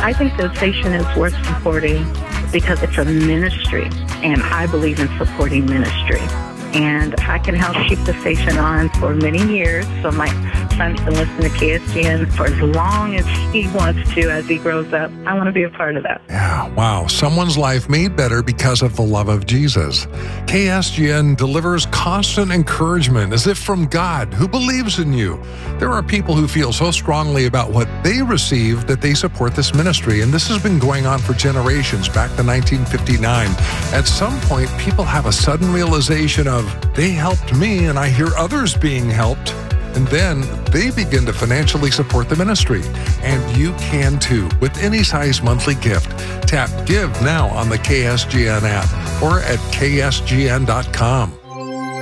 I think the station is worth supporting because it's a ministry, and I believe in supporting ministry. And I can help keep the station on for many years. So my son's been listening to KSGN for as long as he wants to as he grows up. I want to be a part of that. Yeah, wow. Someone's life made better because of the love of Jesus. KSGN delivers constant encouragement as if from God, who believes in you. There are people who feel so strongly about what they received that they support this ministry, and this has been going on for generations, back to 1959. At some point, people have a sudden realization of, they helped me and I hear others being helped. And then they begin to financially support the ministry. And you can too, with any size monthly gift. Tap Give Now on the KSGN app or at ksgn.com.